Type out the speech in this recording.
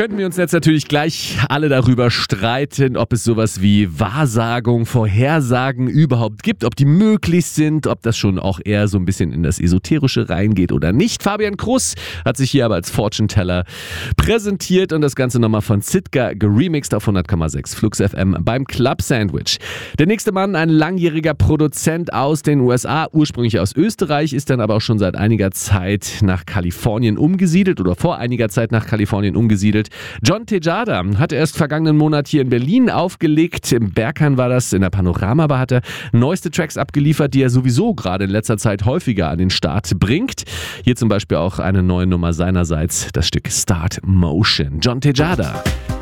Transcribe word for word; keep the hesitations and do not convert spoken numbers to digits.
könnten wir uns jetzt natürlich gleich alle darüber streiten, ob es sowas wie Wahrsagung, Vorhersagen überhaupt gibt, ob die möglich sind, ob das schon auch eher so ein bisschen in das Esoterische reingeht oder nicht. Fabian Kruss hat sich hier aber als Fortune-Teller präsentiert und das Ganze nochmal von Sitka geremixed auf hundert Komma sechs Flux F M beim Club Sandwich. Der nächste Mann, ein langjähriger Produzent aus den U S A, ursprünglich aus Österreich, ist dann aber auch schon seit einiger Zeit nach Kalifornien umgesiedelt oder vor einiger Zeit nach Kalifornien umgesiedelt. John Tejada hat erst vergangenen Monat hier in Berlin aufgelegt. Im Berghain war das, in der Panorama Bar hat er neueste Tracks abgeliefert, die er sowieso gerade in letzter Zeit häufiger an den Start bringt. Hier zum Beispiel auch eine neue Nummer seinerseits, das Stück Start Motion. John Tejada.